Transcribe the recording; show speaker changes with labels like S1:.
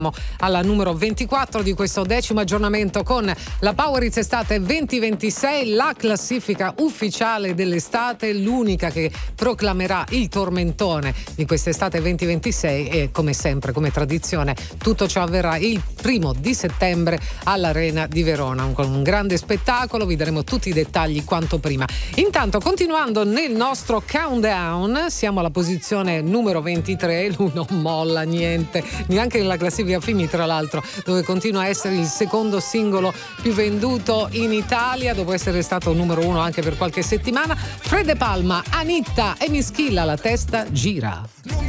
S1: alla numero 24 di questo 10° aggiornamento con la Power Hits Estate 2026, la classifica ufficiale dell'estate, l'unica che proclamerà il tormentone di quest'estate 2026 e come sempre, come tradizione, tutto ciò avverrà il 1° settembre all'Arena di Verona, con un grande spettacolo, vi daremo tutti i dettagli quanto prima. Intanto, continuando nel nostro countdown, siamo alla posizione numero 23, lui non molla niente, neanche nella classifica Fimi, tra l'altro, dove continua a essere il secondo singolo più venduto in Italia, dopo essere stato numero 1 anche per qualche settimana. Fred De Palma, Anitta e Mischilla, La testa gira.